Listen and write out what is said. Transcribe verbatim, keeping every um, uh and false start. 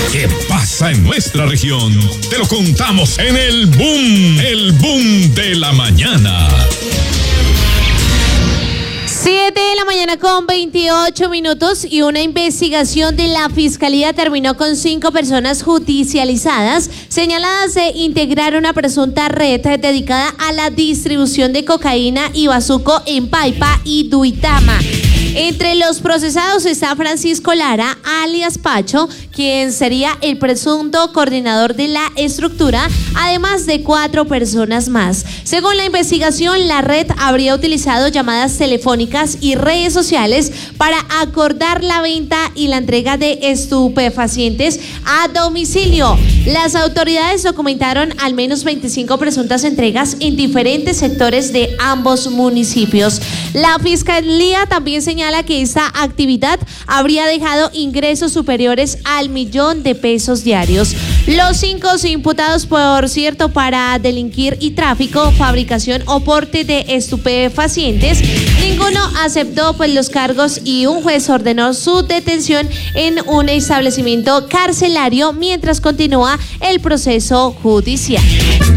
¿Qué pasa en nuestra región? Te lo contamos en el Boom, el Boom de la mañana. siete de la mañana con veintiocho minutos y una investigación de la Fiscalía terminó con cinco personas judicializadas señaladas de integrar una presunta red dedicada a la distribución de cocaína y bazuco en Paipa y Duitama. Entre los procesados está Francisco Lara, alias Pacho, quien sería el presunto coordinador de la estructura, además de cuatro personas más. Según la investigación, la red habría utilizado llamadas telefónicas y redes sociales para acordar la venta y la entrega de estupefacientes a domicilio. Las autoridades documentaron al menos veinticinco presuntas entregas en diferentes sectores de ambos municipios. La Fiscalía también señala que esta actividad habría dejado ingresos superiores al millón de pesos diarios. Los cinco imputados, por cierto, para delinquir y tráfico, fabricación o porte de estupefacientes, ninguno aceptó pues los cargos y un juez ordenó su detención en un establecimiento carcelario mientras continúa el proceso judicial.